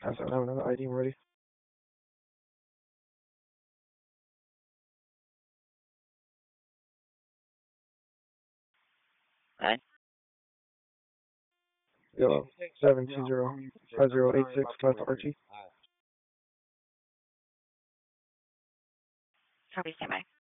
Pass out. I have another ID ready. Hi. Yellow 7205086 West Archie. Copy, stand by.